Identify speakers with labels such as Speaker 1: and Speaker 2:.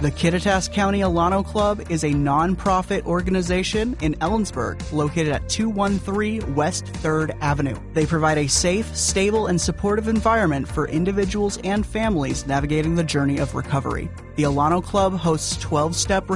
Speaker 1: The Kittitas County Alano Club is a nonprofit organization in Ellensburg located at 213 West 3rd Avenue. They provide a safe, stable, and supportive environment for individuals and families navigating the journey of recovery. The Alano Club hosts 12-step